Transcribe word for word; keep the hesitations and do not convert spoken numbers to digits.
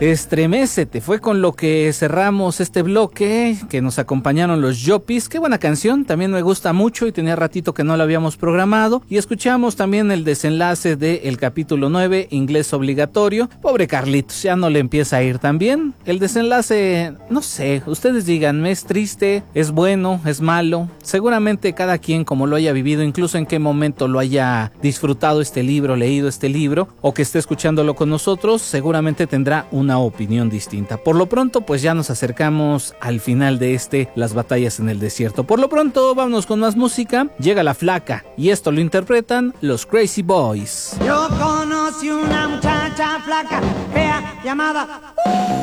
Estremécete fue con lo que cerramos este bloque, que nos acompañaron los Yopis. Qué buena canción, también me gusta mucho y tenía ratito que no la habíamos programado. Y escuchamos también el desenlace del capítulo nueve, Inglés Obligatorio. Pobre Carlitos, ya no le empieza a ir tan bien. El desenlace, no sé, ustedes díganme, ¿es triste, es bueno, es malo? Seguramente cada quien como lo haya vivido, incluso en qué momento lo haya disfrutado este libro, leído este libro, o que esté escuchándolo con nosotros, seguramente tendrá una opinión distinta. Por lo pronto, pues ya nos acercamos al final de este Las Batallas en el Desierto. Por lo pronto, vámonos con más música. Llega La Flaca y esto lo interpretan los Crazy Boys. Yo conocí una muchacha flaca, fea, llamada...